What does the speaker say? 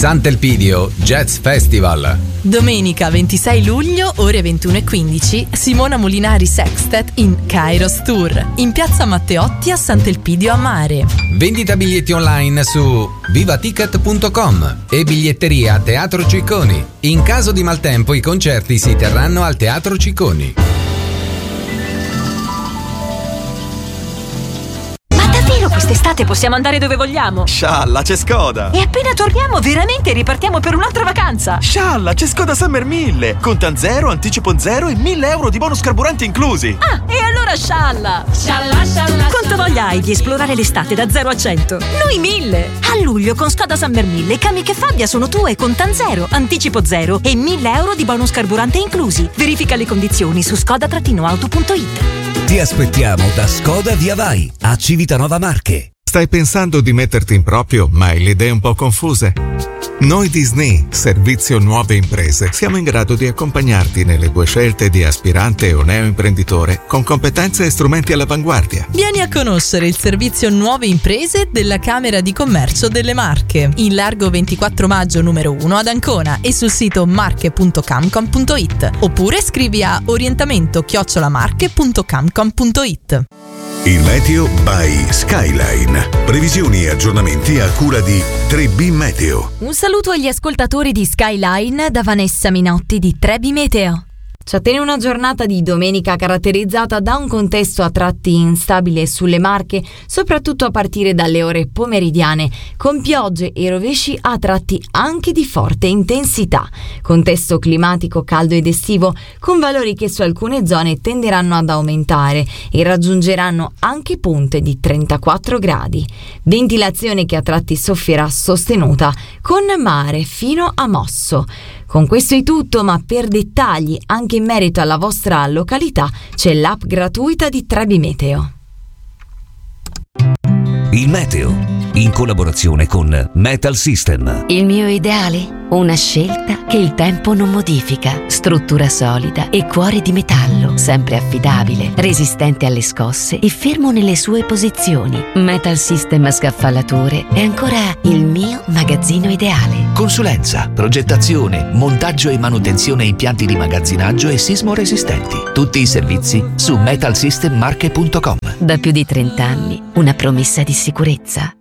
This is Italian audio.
Sant'Elpidio Jazz Festival. Domenica 26 luglio, ore 21:15, Simona Molinari Sextet in Kairos Tour, in piazza Matteotti a Sant'Elpidio a Mare. Vendita biglietti online su vivaticket.com e biglietteria Teatro Cicconi. In caso di maltempo i concerti si terranno al Teatro Cicconi. Quest'estate possiamo andare dove vogliamo. Scialla, c'è Skoda. E appena torniamo veramente ripartiamo per un'altra vacanza. Scialla, c'è Skoda Summer 1000. Contan zero, anticipo zero e 1.000 euro di bonus carburante inclusi. Ah, e allora scialla. Scialla, scialla. Quanto voglia hai di esplorare l'estate da 0 a 100? Noi 1000. A luglio con Skoda Summer 1000 Kamiq e Fabia sono tue, contan zero, anticipo zero e 1.000 euro di bonus carburante inclusi. Verifica le condizioni su skoda-auto.it. Ti aspettiamo da Skoda Via Vai a Civitanova Marche. Stai pensando di metterti in proprio, ma hai le idee un po' confuse? Noi di SNI, Servizio Nuove Imprese, siamo in grado di accompagnarti nelle tue scelte di aspirante o neoimprenditore con competenze e strumenti all'avanguardia. Vieni a conoscere il servizio Nuove Imprese della Camera di Commercio delle Marche, in largo 24 maggio numero 1 ad Ancona e sul sito marche.camcom.it, oppure scrivi a orientamento@marche.camcom.it. Il meteo by Skyline. Previsioni e aggiornamenti a cura di 3B Meteo. Un saluto agli ascoltatori di Skyline da Vanessa Minotti di 3B Meteo. Ci attende una giornata di domenica caratterizzata da un contesto a tratti instabile sulle Marche, soprattutto a partire dalle ore pomeridiane, con piogge e rovesci a tratti anche di forte intensità. Contesto climatico caldo ed estivo, con valori che su alcune zone tenderanno ad aumentare e raggiungeranno anche punte di 34 gradi. Ventilazione che a tratti soffierà sostenuta, con mare fino a mosso. Con questo è tutto, ma per dettagli anche in merito alla vostra località c'è l'app gratuita di 3B Meteo. Il meteo, in collaborazione con Metal System. Il mio ideale? Una scelta che il tempo non modifica. Struttura solida e cuore di metallo, sempre affidabile, resistente alle scosse e fermo nelle sue posizioni. Metal System Scaffalature è ancora il mio magazzino ideale. Consulenza, progettazione, montaggio e manutenzione impianti di magazzinaggio e sismo resistenti. Tutti i servizi su metalsystemmarche.com. Da più di 30 anni, una promessa di sicurezza.